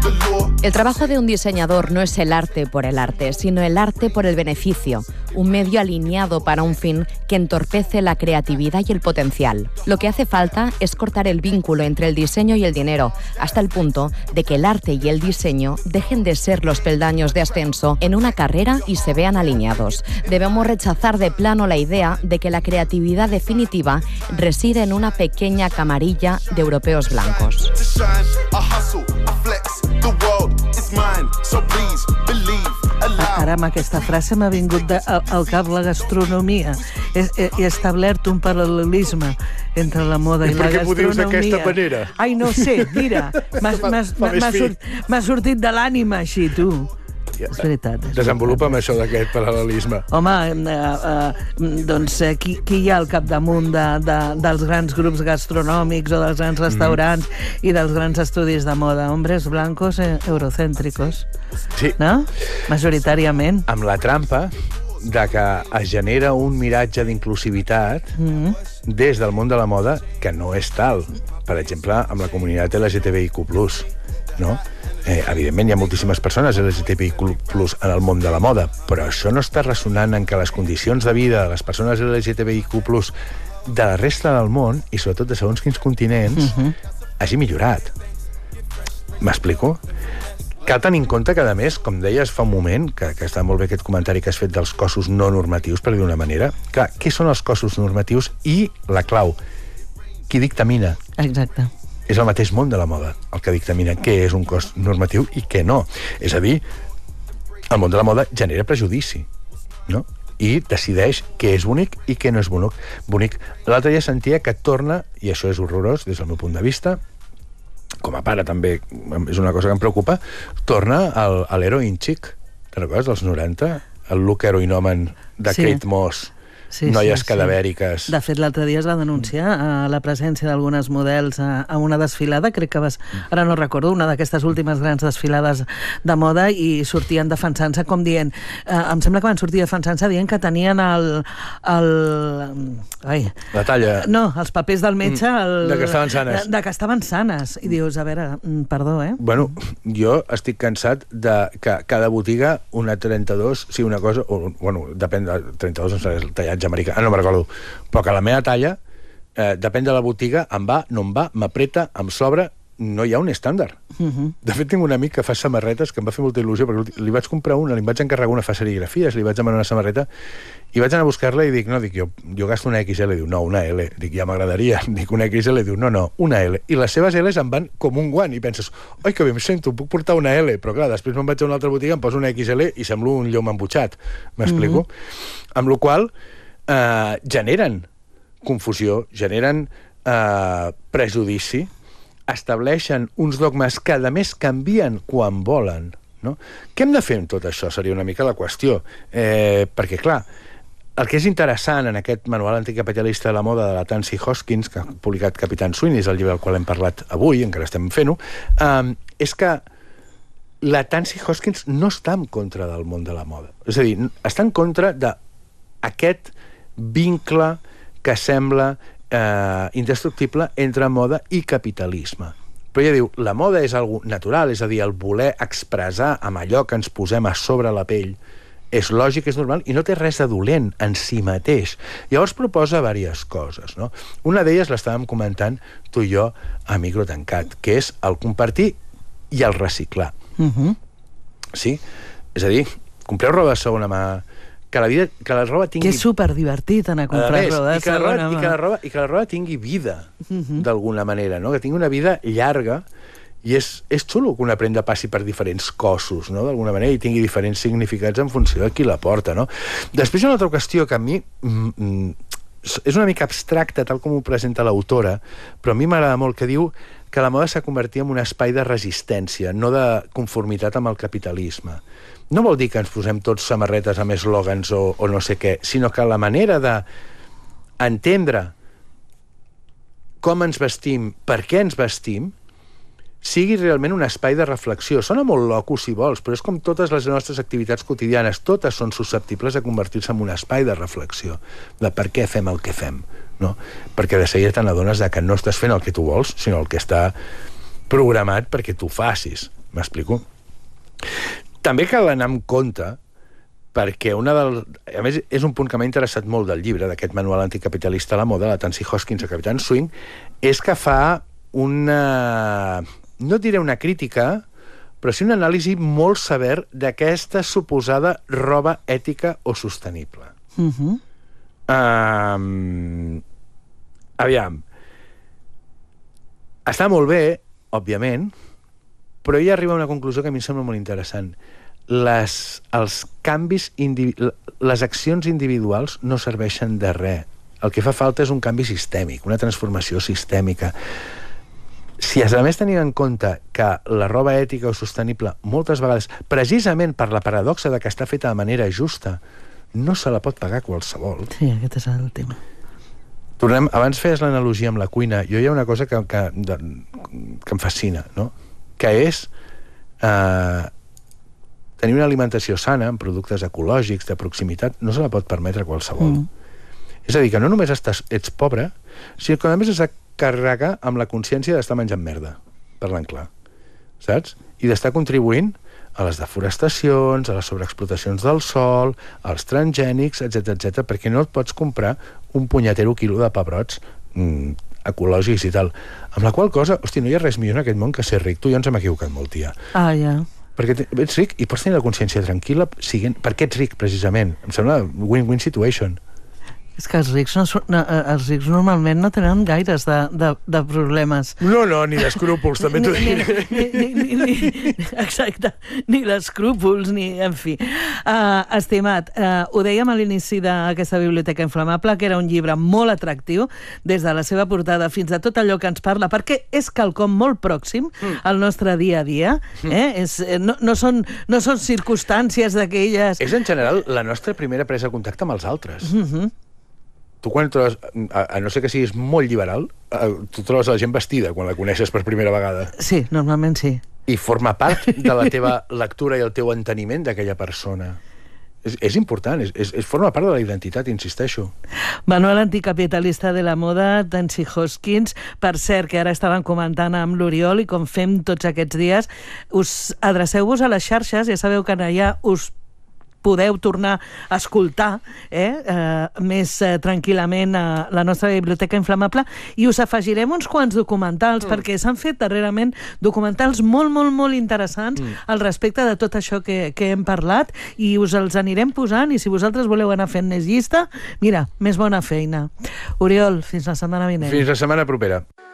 El trabajo de un diseñador no es el arte por el arte, sino el arte por el beneficio, un medio alineado para un fin que entorpece la creatividad y el potencial. Lo que hace falta es cortar el vínculo entre el diseño y el dinero, hasta el punto de que el arte y el diseño dejen de ser los peldaños de ascenso en una carrera y se vean alineados. Debemos rechazar de plano la idea de que la creatividad definitiva reside en una pequeña camarilla de europeos blancos. Ara amb aquesta frase m'ha vingut al cap la gastronomia. He establert un paral·lelisme entre la moda i la gastronomia. Per què m'ho dius d'aquesta manera? Ai, no sé, mira, m'ha sortit de l'ànima així, tu. És veritat. Desenvolupa'm això d'aquest paral·lelisme. Home, doncs qui hi ha al capdamunt dels grans grups gastronòmics o dels grans restaurants i dels grans estudis de moda? Hombres blancos eurocèntricos. Sí. No? Majoritàriament. Amb la trampa de que es genera un miratge d'inclusivitat des del món de la moda que no és tal. Per exemple, amb la comunitat LGTBIQ+, no? Evidentment hi ha moltíssimes persones LGTBIQ+ en el món de la moda, però això no està ressonant en que les condicions de vida de les persones LGTBIQ+ de la resta del món, i sobretot de segons quins continents, hagi millorat. M'explico? Cal tenir en compte que, a més, com deies fa un moment, que està molt bé aquest comentari que has fet dels cossos no normatius, per dir d'una manera, clar, què són els cossos normatius i la clau? Qui dictamina? Exacte. És el mateix món de la moda el que dictamina què és un cos normatiu i què no. És a dir, el món de la moda genera prejudici, no? I decideix què és bonic i què no és bonic. L'altre dia sentia que torna, i això és horrorós des del meu punt de vista, com a pare també és una cosa que em preocupa, torna a l'heroin chic, te'n recordes, dels 90? El look heroinòmen de Kate Moss, noies cadavèriques. De fet, l'altre dia es va denunciar la presència d'algunes models a una desfilada, crec que ara no recordo, una d'aquestes últimes grans desfilades de moda, i sortien defensant-se com dient, em sembla que van sortir defensant-se dient que tenien la talla. No, els papers del metge de que estaven sanes. De que estaven sanes. I dius, a veure, perdó, Bueno, jo estic cansat de que cada botiga, una 32, sigui una cosa, o, bueno, depèn de 32, no sé, el tallat americà, no me'n recordo, però que la meva talla, depèn de la botiga, em va, no em va, m'apreta, em sobra, no hi ha un estàndard. De fet, tinc un amic que fa samarretes que em va fer molta il·lusió, perquè li vaig comprar una, li vaig encarregar una, fa serigrafies, li vaig demanar una samarreta, i vaig anar a buscar-la i dic, jo gasto una XL, diu, no, una L, dic, ja m'agradaria, dic, una XL, diu, no, una L, i les seves Ls em van com un guant, i penses, oi, que bé em sento, puc portar una L, però clar, després me'n vaig a una altra botiga, em poso una XL i semblo un llom embutxat, m'explico? Amb la qual generen confusió, generen prejudici, estableixen uns dogmes que, a més, canvien quan volen, no? Què hem de fer amb tot això? Seria una mica la qüestió. Perquè, clar, el que és interessant en aquest manual anticapitalista de la moda de la Tansy Hoskins, que ha publicat Capitán Sweeney, és el llibre del qual hem parlat avui, encara estem fent-ho, és que la Tansy Hoskins no està en contra del món de la moda. És a dir, està en contra d'aquest vincle que sembla indestructible entre moda i capitalisme. Però ella diu, la moda és algo natural, és a dir, el voler expressar amb allò que ens posem a sobre la pell és lògic, és normal, i no té res de dolent en si mateix. Llavors proposa diverses coses, no? Una d'elles l'estàvem comentant tu i jo a micro tancat, que és el compartir i el reciclar. Sí? És a dir, compreu roba de segona mà, que la roba tingui... Que és superdivertit anar a comprar roba de segona mà. I que la roba tingui vida, d'alguna manera, no? Que tingui una vida llarga, i és xulo que una prenda passi per diferents cossos, no? D'alguna manera, i tingui diferents significats en funció de qui la porta, no? Després hi ha una altra qüestió que a mi és una mica abstracta, tal com ho presenta l'autora, però a mi m'agrada molt, que diu que la moda s'ha convertit en un espai de resistència, no de conformitat amb el capitalisme. No vol dir que ens posem tots samarretes amb eslògans o no sé què, sinó que la manera d'entendre com ens vestim, per què ens vestim, sigui realment un espai de reflexió. Sona molt loco, si vols, però és com totes les nostres activitats quotidianes. Totes són susceptibles de convertir-se en un espai de reflexió, de per què fem el que fem, no? Perquè de seguida te n'adones que no estàs fent el que tu vols, sinó el que està programat perquè tu facis M'explico? També cal anar amb compte, perquè a més, és un punt que m'ha interessat molt del llibre, d'aquest manual anticapitalista a la moda, la Tansy Hoskins, a Capitán Swing, és que fa una... no diré una crítica, però sí una anàlisi molt sever d'aquesta suposada roba ètica o sostenible. Aviam. Està molt bé, òbviament, però ella arriba a una conclusió que a mi em sembla molt interessant. Els canvis, les accions individuals no serveixen de res. El que fa falta és un canvi sistèmic, una transformació sistèmica. Si a més tenim en compte que la roba ètica o sostenible moltes vegades, precisament per la paradoxa de que està feta de manera justa, no se la pot pagar qualsevol. Sí, aquest és el tema. Abans feies l'analogia amb la cuina. Jo hi ha una cosa que em fascina, no? Que és tenir una alimentació sana, amb productes ecològics, de proximitat, no se la pot permetre qualsevol. És a dir, que no només ets pobre, sinó que a més has de carregar amb la consciència d'estar menjant merda, parlant clar, saps? I d'estar contribuint a les deforestacions, a les sobreexplotacions del sòl, als transgènics, etc, perquè no et pots comprar un punyetero quilo de pebrots ecològics i tal. Amb la qual cosa, hòstia, no hi ha res millor en aquest món que ser ric. Tu ja ens hem equivocat molt, tia. Ah, ja. Perquè ets ric i pots tenir la consciència tranquil·la perquè ets ric, precisament. Em sembla win-win situation. És que els rics normalment no tenen gaires de problemes. No, ni d'escrúpols, també t'ho diré. Exacte, ni d'escrúpols, en fi. Estimat, ho dèiem a l'inici d'aquesta Biblioteca Inflamable, que era un llibre molt atractiu, des de la seva portada fins a tot allò que ens parla, perquè és quelcom molt pròxim al nostre dia a dia. No són circumstàncies d'aquelles... És, en general, la nostra primera presa de contacte amb els altres. Tu quan trobes, a no ser que siguis molt liberal, tu trobes la gent vestida quan la coneixes per primera vegada. Sí, normalment sí. I forma part de la teva lectura i el teu enteniment d'aquella persona. És important, forma part de la identitat, insisteixo. Manual anticapitalista de la moda, Tansy Hoskins. Per cert, que ara estaven comentant amb l'Oriol, i com fem tots aquests dies, adreceu-vos a les xarxes, ja sabeu que allà us podeu tornar a escoltar més tranquil·lament la nostra Biblioteca Inflamable, i us afegirem uns quants documentals, perquè s'han fet darrerament documentals molt, molt, molt interessants al respecte de tot això que hem parlat, i us els anirem posant, i si vosaltres voleu anar fent més llista, mira, més bona feina. Oriol, fins la setmana vinent. Fins la setmana propera.